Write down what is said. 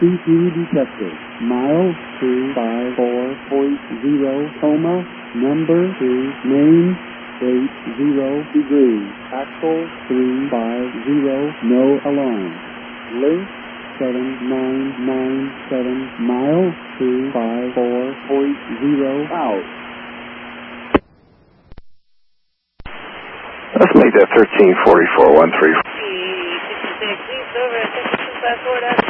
CP detected. Mile 254.0, coma, number 2, main, 80 degrees, axle 350, no alarm. Link 7997, mile 254.0, out. Let's make that 134413. Over,